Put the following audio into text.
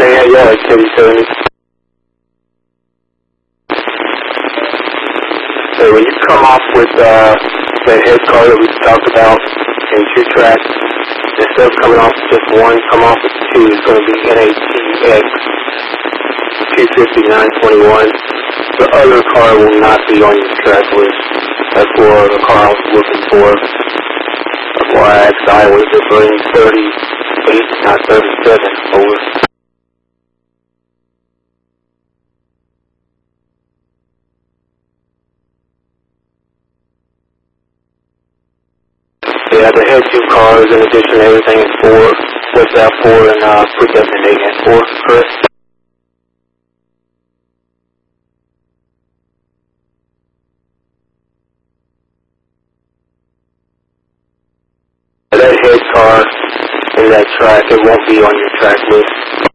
yeah, like Teddy 70. So when you come off with that head car that we talked about in 2 tracks, instead of coming off with just 1, come off with 2. It's going to be NATX 25921. The other car will not be on your track list. That's for the car I was looking for. That's why I asked Iowa to bring 38, not 37, over. Yeah, the head 2 cars, in addition to everything, is 4. What's that 4 and put up in 8 and 4, correct? That head car in that track, it won't be on your track list.